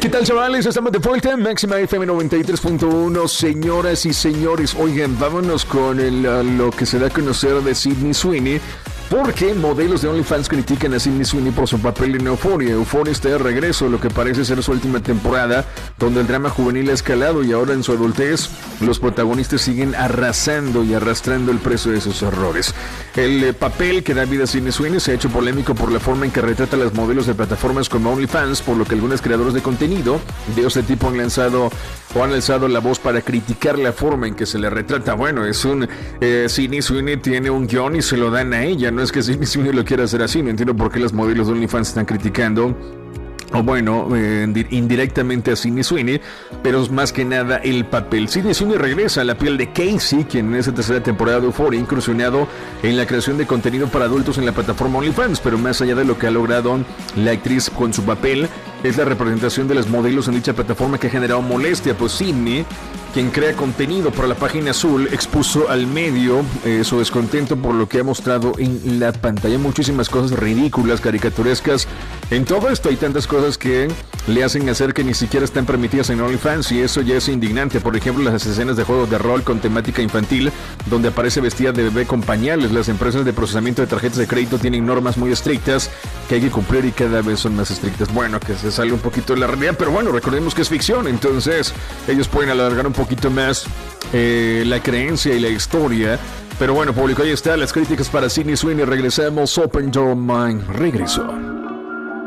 ¿Qué tal, chavales? Estamos de vuelta en Máxima FM 93.1. Señoras y señores, oigan, vámonos con lo que se da a conocer de Sydney Sweeney. Porque modelos de OnlyFans critican a Sydney Sweeney por su papel en Euphoria. Euphoria está de regreso, lo que parece ser su última temporada, donde el drama juvenil ha escalado y ahora en su adultez los protagonistas siguen arrasando y arrastrando el precio de sus errores. El papel que da vida a Sydney Sweeney se ha hecho polémico por la forma en que retrata a las modelos de plataformas como OnlyFans, por lo que algunos creadores de contenido de este tipo han alzado la voz para criticar la forma en que se le retrata. Bueno, Sydney Sweeney tiene un guión y se lo dan a ella. No es que Sydney Sweeney lo quiera hacer así. No entiendo por qué los modelos de OnlyFans están criticando, o bueno, indirectamente a Sydney Sweeney, pero más que nada el papel. Sydney Sweeney regresa a la piel de Casey, quien en esta tercera temporada de Euphoria ha incursionado en la creación de contenido para adultos en la plataforma OnlyFans, pero más allá de lo que ha logrado la actriz con su papel, es la representación de los modelos en dicha plataforma que ha generado molestia. Pues Sydney, quien crea contenido para la página azul, expuso al medio su descontento por lo que ha mostrado en la pantalla. Muchísimas cosas ridículas, caricaturescas. En todo esto hay tantas cosas que le hacen hacer que ni siquiera están permitidas en OnlyFans, y eso ya es indignante. Por ejemplo, las escenas de juegos de rol con temática infantil, donde aparece vestida de bebé con pañales. Las empresas de procesamiento de tarjetas de crédito tienen normas muy estrictas que hay que cumplir y cada vez son más estrictas. Bueno, que se sale un poquito de la realidad, pero bueno, recordemos que es ficción, entonces ellos pueden alargar un poquito más la creencia y la historia. Pero bueno, público, ahí está las críticas para Sydney Sweeney. Regresamos, Open Your Mind. Regreso.